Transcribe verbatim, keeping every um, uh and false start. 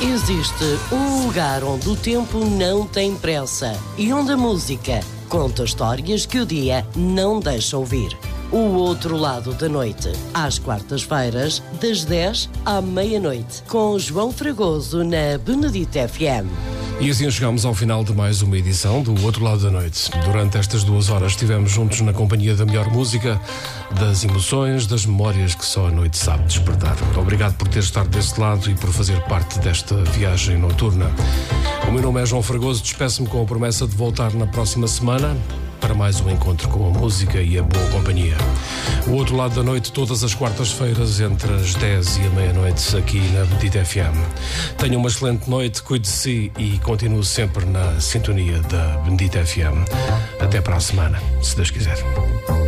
Existe um lugar onde o tempo não tem pressa e onde a música conta histórias que o dia não deixa ouvir. O Outro Lado da Noite, às quartas-feiras, das dez à meia-noite, com João Fragoso na Benedito F M. E assim chegamos ao final de mais uma edição do Outro Lado da Noite. Durante estas duas horas estivemos juntos na companhia da melhor música, das emoções, das memórias que só a noite sabe despertar. Obrigado por ter estado desse lado e por fazer parte desta viagem noturna. O meu nome é João Fragoso, despeço-me com a promessa de voltar na próxima semana para mais um encontro com a música e a boa companhia. O Outro Lado da Noite, todas as quartas-feiras, entre as dez e a meia-noite, aqui na Benedito F M. Tenha uma excelente noite, cuide de si e continue sempre na sintonia da Benedito F M. Até para a semana, se Deus quiser.